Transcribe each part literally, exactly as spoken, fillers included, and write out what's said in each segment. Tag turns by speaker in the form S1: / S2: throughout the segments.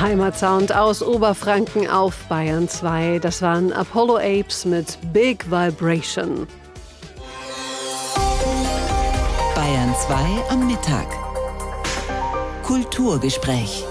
S1: Heimatsound aus Oberfranken auf Bayern zwei. Das waren Apollo Apes mit Big Vibration.
S2: Bayern zwei am Mittag. Kulturgespräch.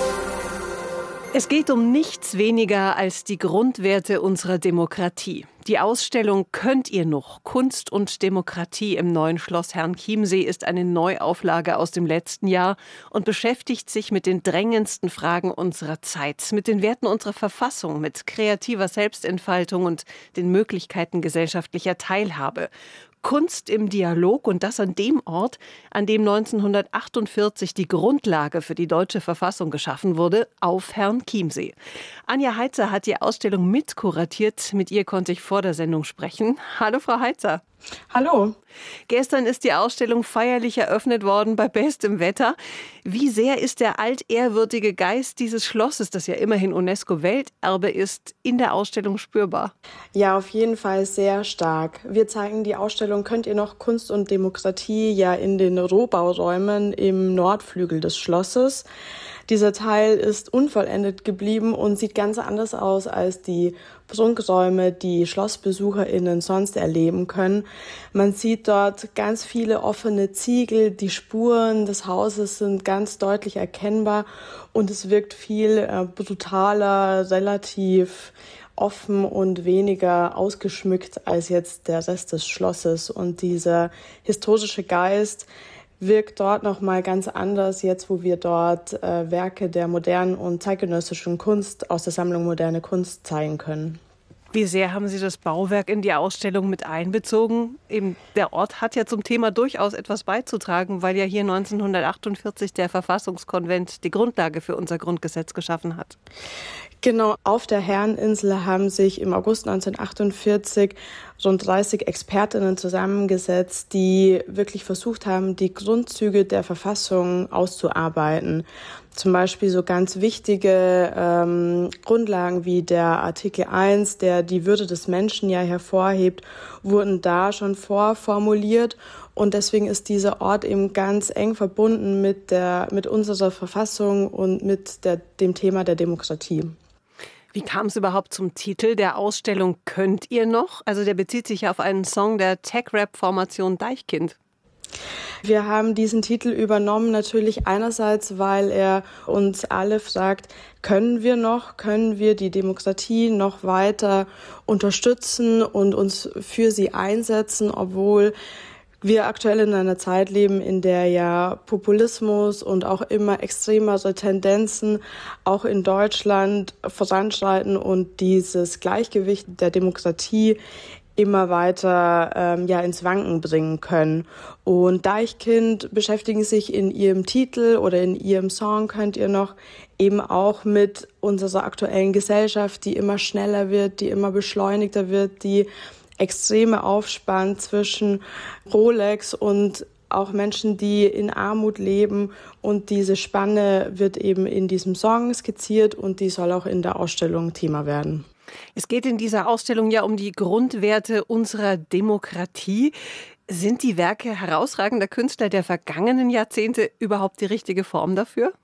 S1: Es geht um nichts weniger als die Grundwerte unserer Demokratie. Die Ausstellung Könnt ihr noch? Kunst und Demokratie im neuen Schloss Herrenchiemsee ist eine Neuauflage aus dem letzten Jahr und beschäftigt sich mit den drängendsten Fragen unserer Zeit, mit den Werten unserer Verfassung, mit kreativer Selbstentfaltung und den Möglichkeiten gesellschaftlicher Teilhabe. Kunst im Dialog, und das an dem Ort, an dem neunzehnhundertachtundvierzig die Grundlage für die deutsche Verfassung geschaffen wurde, auf Herrenchiemsee. Anja Heitzer hat die Ausstellung mitkuratiert. Mit ihr konnte ich vor der Sendung sprechen. Hallo, Frau Heitzer.
S3: Hallo.
S1: Gestern ist die Ausstellung feierlich eröffnet worden bei bestem Wetter. Wie sehr ist der altehrwürdige Geist dieses Schlosses, das ja immerhin UNESCO-Welterbe ist, in der Ausstellung spürbar?
S3: Ja, auf jeden Fall sehr stark. Wir zeigen die Ausstellung Könnt ihr noch? Kunst und Demokratie ja in den Rohbauräumen im Nordflügel des Schlosses. Dieser Teil ist unvollendet geblieben und sieht ganz anders aus als die Prunkräume, die SchlossbesucherInnen sonst erleben können. Man sieht dort ganz viele offene Ziegel, die Spuren des Hauses sind ganz deutlich erkennbar und es wirkt viel äh, brutaler, relativ offen und weniger ausgeschmückt als jetzt der Rest des Schlosses. Und dieser historische Geist wirkt dort nochmal ganz anders, jetzt wo wir dort äh, Werke der modernen und zeitgenössischen Kunst aus der Sammlung Moderne Kunst zeigen können.
S1: Wie sehr haben Sie das Bauwerk in die Ausstellung mit einbezogen? Eben, der Ort hat ja zum Thema durchaus etwas beizutragen, weil ja hier neunzehnhundertachtundvierzig der Verfassungskonvent die Grundlage für unser Grundgesetz geschaffen hat.
S3: Genau, auf der Herreninsel haben sich im August neunzehnhundertachtundvierzig rund dreißig Expertinnen zusammengesetzt, die wirklich versucht haben, die Grundzüge der Verfassung auszuarbeiten. Zum Beispiel so ganz wichtige ähm, Grundlagen wie der Artikel eins, der die Würde des Menschen ja hervorhebt, wurden da schon vorformuliert. Und deswegen ist dieser Ort eben ganz eng verbunden mit der, mit unserer Verfassung und mit der, dem Thema der Demokratie.
S1: Wie kam es überhaupt zum Titel der Ausstellung Könnt ihr noch? Also der bezieht sich ja auf einen Song der Tech-Rap-Formation Deichkind.
S3: Wir haben diesen Titel übernommen, natürlich einerseits, weil er uns alle fragt, können wir noch, können wir die Demokratie noch weiter unterstützen und uns für sie einsetzen, obwohl wir aktuell in einer Zeit leben, in der ja Populismus und auch immer extremere Tendenzen auch in Deutschland voranschreiten und dieses Gleichgewicht der Demokratie immer weiter ähm, ja ins Wanken bringen können. Und Deichkind beschäftigen sich in ihrem Titel oder in ihrem Song, könnt ihr noch, eben auch mit unserer aktuellen Gesellschaft, die immer schneller wird, die immer beschleunigter wird, die extreme Aufspann zwischen Rolex und auch Menschen, die in Armut leben. Und diese Spanne wird eben in diesem Song skizziert und die soll auch in der Ausstellung Thema werden.
S1: Es geht in dieser Ausstellung ja um die Grundwerte unserer Demokratie. Sind die Werke herausragender Künstler der vergangenen Jahrzehnte überhaupt die richtige Form dafür?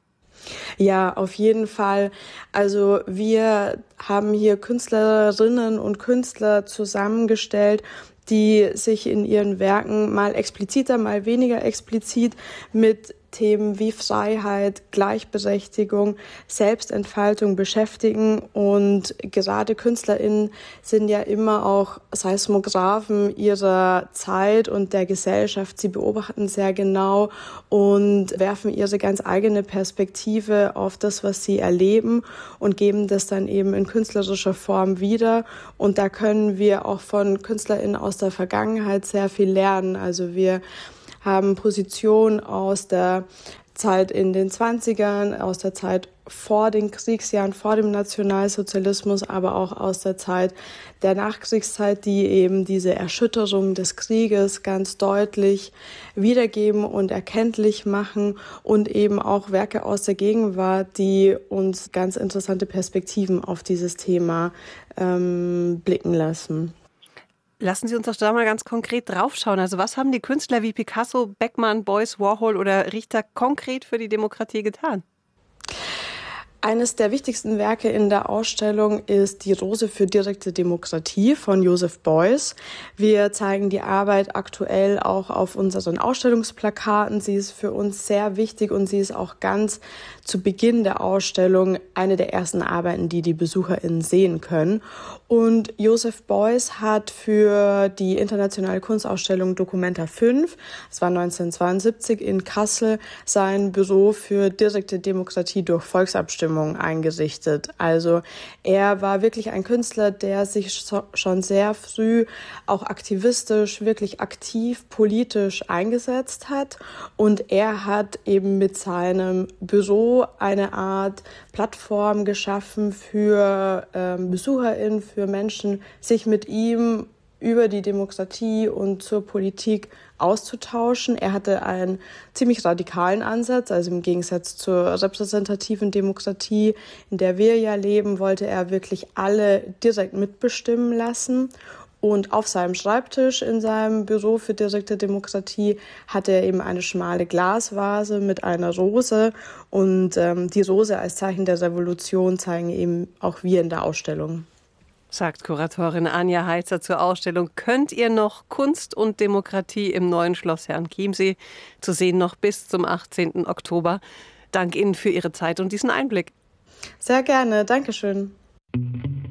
S3: Ja, auf jeden Fall. Also wir haben hier Künstlerinnen und Künstler zusammengestellt, die sich in ihren Werken mal expliziter, mal weniger explizit mit Themen wie Freiheit, Gleichberechtigung, Selbstentfaltung beschäftigen. Und gerade KünstlerInnen sind ja immer auch Seismographen ihrer Zeit und der Gesellschaft. Sie beobachten sehr genau und werfen ihre ganz eigene Perspektive auf das, was sie erleben und geben das dann eben in künstlerischer Form wieder. Und da können wir auch von KünstlerInnen aus der Vergangenheit sehr viel lernen. Also wir haben Positionen aus der Zeit in den zwanzigern, aus der Zeit vor den Kriegsjahren, vor dem Nationalsozialismus, aber auch aus der Zeit der Nachkriegszeit, die eben diese Erschütterung des Krieges ganz deutlich wiedergeben und erkenntlich machen und eben auch Werke aus der Gegenwart, die uns ganz interessante Perspektiven auf dieses Thema ähm, blicken lassen.
S1: Lassen Sie uns doch da mal ganz konkret draufschauen. Also was haben die Künstler wie Picasso, Beckmann, Beuys, Warhol oder Richter konkret für die Demokratie getan?
S3: Eines der wichtigsten Werke in der Ausstellung ist die Rose für direkte Demokratie von Joseph Beuys. Wir zeigen die Arbeit aktuell auch auf unseren Ausstellungsplakaten. Sie ist für uns sehr wichtig und sie ist auch ganz zu Beginn der Ausstellung eine der ersten Arbeiten, die die BesucherInnen sehen können. Und Joseph Beuys hat für die internationale Kunstausstellung Documenta fünf, das war neunzehnhundertzweiundsiebzig in Kassel, sein Büro für direkte Demokratie durch Volksabstimmung eingerichtet. Also er war wirklich ein Künstler, der sich schon sehr früh auch aktivistisch, wirklich aktiv politisch eingesetzt hat. Und er hat eben mit seinem Büro eine Art Plattform geschaffen für ähm, BesucherInnen, für Menschen, sich mit ihm über die Demokratie und zur Politik auszutauschen. Er hatte einen ziemlich radikalen Ansatz, also im Gegensatz zur repräsentativen Demokratie, in der wir ja leben, wollte er wirklich alle direkt mitbestimmen lassen. Und auf seinem Schreibtisch in seinem Büro für direkte Demokratie hatte er eben eine schmale Glasvase mit einer Rose. Und ähm, die Rose als Zeichen der Revolution zeigen eben auch wir in der Ausstellung.
S1: Sagt Kuratorin Anja Heitzer zur Ausstellung. Könnt ihr noch Kunst und Demokratie im neuen Schloss Herrenchiemsee zu sehen, noch bis zum achtzehnten Oktober. Dank Ihnen für Ihre Zeit und diesen Einblick.
S3: Sehr gerne. Dankeschön.